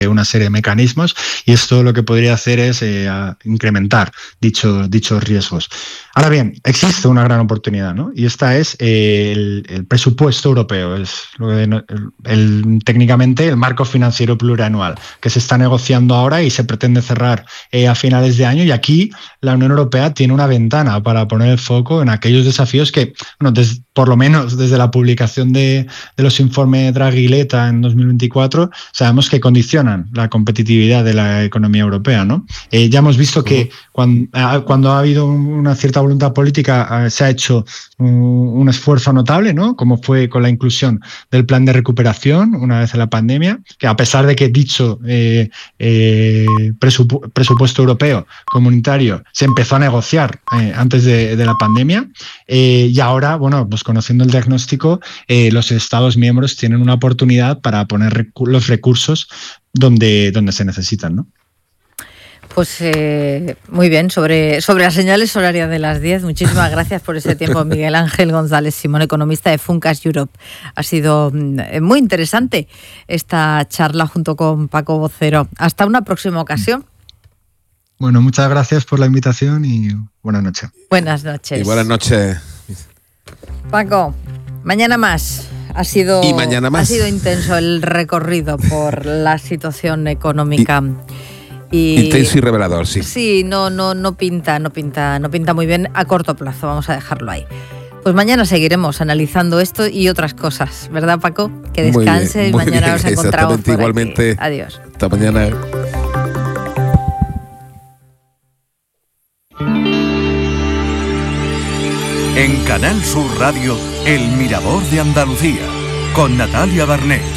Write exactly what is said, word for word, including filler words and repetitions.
una serie de mecanismos, y esto lo que podría hacer es eh, incrementar dicho, dichos riesgos. Ahora bien, existe una gran oportunidad, ¿no? Y esta es eh, el, el presupuesto europeo, es lo que, el, el, técnicamente el marco financiero plurianual, que se está negociando ahora y se pretende cerrar eh, a finales de año, y aquí la Unión Europea tiene una ventana para poner el foco en aquellos desafíos que, bueno, des, por lo menos desde la publicación de, de los informes Draghi-Letta en dos mil veinticuatro, sabemos que condicionan la competitividad de la economía europea, ¿no? Eh, ya hemos visto que cuando, cuando ha habido una cierta voluntad política se ha hecho un, un esfuerzo notable, ¿no? Como fue con la inclusión del plan de recuperación una vez en la pandemia, que a pesar de que dicho eh, eh, presupu presupuesto europeo comunitario se empezó a negociar eh, antes de, de la pandemia, eh, y ahora, bueno, pues conociendo el diagnóstico, eh, los Estados miembros tienen una oportunidad para poner recu los recursos donde, donde se necesitan, ¿no? Pues eh, muy bien, sobre, sobre las señales horarias de las diez, muchísimas gracias por ese tiempo, Miguel Ángel González Simón, economista de Funcas Europe. Ha sido muy interesante esta charla junto con Paco Vocero. Hasta una próxima ocasión. Bueno, muchas gracias por la invitación y buenas noches. Buenas noches. Y buenas noches. Paco, mañana más. Ha sido, y mañana más. Ha sido intenso el recorrido por la situación económica. Y, intenso y revelador, sí. Sí, no, no, no pinta, no pinta, no pinta muy bien a corto plazo, vamos a dejarlo ahí. Pues mañana seguiremos analizando esto y otras cosas, ¿verdad, Paco? Que descanse y mañana bien, nos encontramos por igualmente. Aquí. Adiós. Hasta mañana. En Canal Sur Radio, El Mirador de Andalucía, con Natalia Barnés.